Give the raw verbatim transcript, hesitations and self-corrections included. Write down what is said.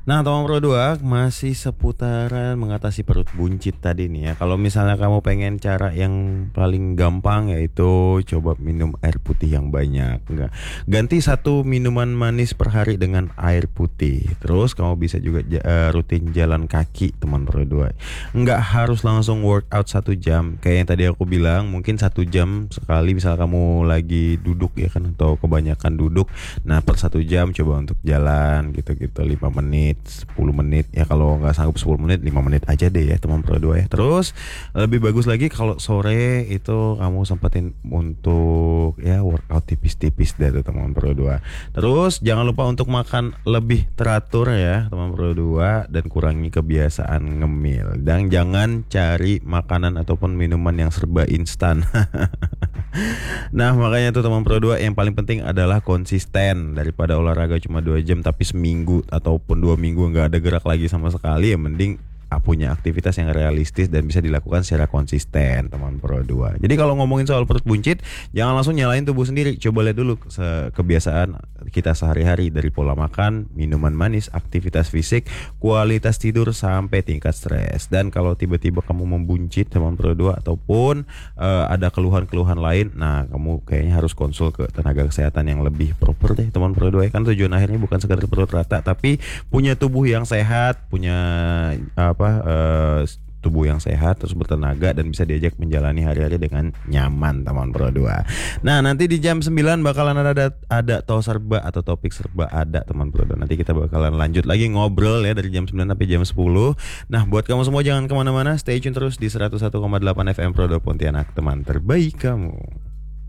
Nah, teman Pro dua masih seputaran mengatasi perut buncit tadi nih ya. Kalau misalnya kamu pengen cara yang paling gampang yaitu coba minum air putih yang banyak. Enggak. Ganti satu minuman manis per hari dengan air putih. Terus kamu bisa juga ja- eh, rutin jalan kaki teman Pro dua. Enggak harus langsung workout satu jam. Kayak yang tadi aku bilang, mungkin satu jam sekali misal kamu lagi duduk ya kan atau kebanyakan duduk. Nah, per satu jam coba untuk jalan gitu-gitu lima menit, sepuluh menit. Ya kalau nggak sanggup sepuluh menit, lima menit aja deh ya teman Pro dua ya. Terus lebih bagus lagi kalau sore itu kamu sempetin untuk ya workout tipis-tipis deh tuh teman Pro dua. Terus jangan lupa untuk makan lebih teratur ya teman Pro dua, dan kurangi kebiasaan ngemil. Dan jangan cari makanan ataupun minuman yang serba instan. Nah, makanya tuh teman Pro dua yang paling penting adalah konsisten. Daripada olahraga cuma dua jam tapi seminggu ataupun dua minggu nggak ada gerak lagi sama sekali, ya mending ah, punya aktivitas yang realistis dan bisa dilakukan secara konsisten teman Pro dua. Jadi kalau ngomongin soal perut buncit, jangan langsung nyalain tubuh sendiri. Coba lihat dulu se- kebiasaan kita sehari-hari, dari pola makan, minuman manis, aktivitas fisik, kualitas tidur sampai tingkat stres. Dan kalau tiba-tiba kamu membuncit teman Pro dua ataupun eh, ada keluhan-keluhan lain, nah kamu kayaknya harus konsul ke tenaga kesehatan yang lebih proper deh teman Pro dua. Kan tujuan akhirnya bukan sekedar perut rata, tapi punya tubuh yang sehat, punya apa eh, tubuh yang sehat, terus bertenaga dan bisa diajak menjalani hari-hari dengan nyaman teman Pro dua. Nah, nanti di jam sembilan bakalan ada ada to serba atau topik serba ada teman Pro dua. Nanti kita bakalan lanjut lagi ngobrol ya dari jam sembilan sampai jam sepuluh. Nah, buat kamu semua jangan kemana-mana, stay tune terus di seratus satu koma delapan F M Pro dua Pontianak, teman terbaik kamu.